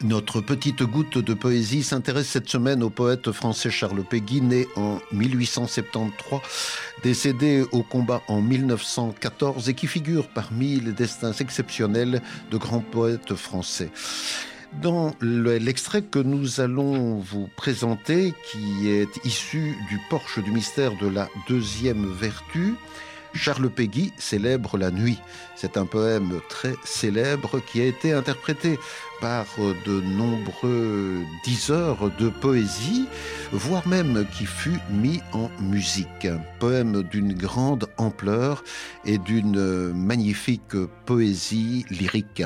Notre petite goutte de poésie s'intéresse cette semaine au poète français Charles Péguy, né en 1873, décédé au combat en 1914 et qui figure parmi les destins exceptionnels de grands poètes français. Dans l'extrait que nous allons vous présenter, qui est issu du Porche du mystère de la deuxième vertu, Charles Péguy célèbre la nuit. C'est un poème très célèbre qui a été interprété par de nombreux diseurs de poésie, voire même qui fut mis en musique. Un poème d'une grande ampleur et d'une magnifique poésie lyrique.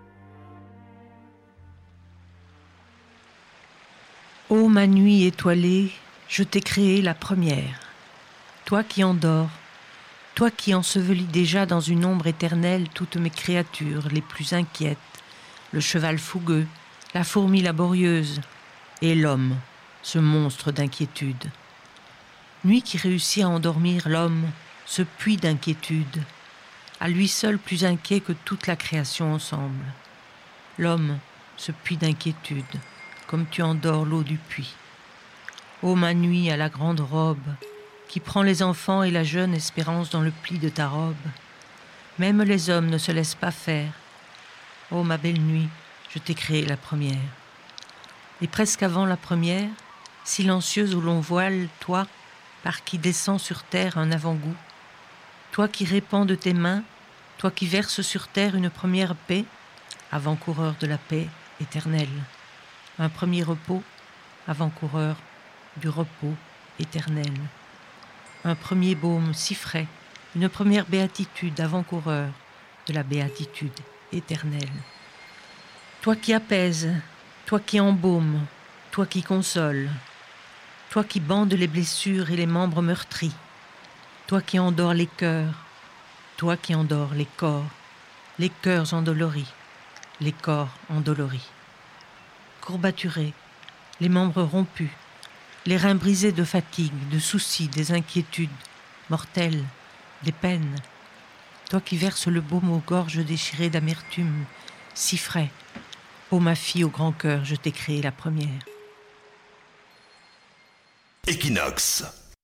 Ô ma nuit étoilée, je t'ai créée la première. Toi qui endors, toi qui ensevelis déjà dans une ombre éternelle toutes mes créatures les plus inquiètes, le cheval fougueux, la fourmi laborieuse et l'homme, ce monstre d'inquiétude. Nuit qui réussit à endormir l'homme, ce puits d'inquiétude, à lui seul plus inquiet que toute la création ensemble. L'homme, ce puits d'inquiétude, comme tu endors l'eau du puits. Ô ma nuit à la grande robe, qui prend les enfants et la jeune espérance dans le pli de ta robe. Même les hommes ne se laissent pas faire. Ô ma belle nuit, je t'ai créée la première. Et presque avant la première, silencieuse au long voile, toi, par qui descend sur terre un avant-goût, toi qui répands de tes mains, toi qui verses sur terre une première paix, avant-coureur de la paix éternelle. Un premier repos, avant-coureur du repos éternel. Un premier baume si frais, une première béatitude avant-coureur de la béatitude éternelle. Toi qui apaises, toi qui embaumes, toi qui consoles, toi qui bandes les blessures et les membres meurtris, toi qui endors les cœurs, toi qui endors les cœurs endoloris, les corps endoloris. Courbaturés, les membres rompus, les reins brisés de fatigue, de soucis, des inquiétudes mortelles, des peines. Toi qui verses le baume aux gorges déchirées d'amertume, si frais. Ô ma fille au grand cœur, je t'ai créée la première. Equinox.